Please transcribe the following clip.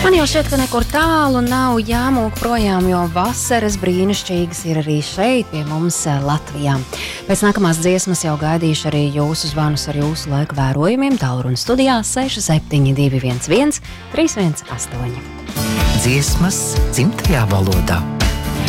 Man jau šķiet, ka nekur tālu nav jāmūk projām, jo vasaras brīnišķīgas ir arī šeit pie mums Latvijā. Pēc nākamās dziesmas jau gaidīšu arī jūsu zvanus ar jūsu laika vērojumiem. Tālruņa studijā 67211318. Dziesmas dzimtajā valodā.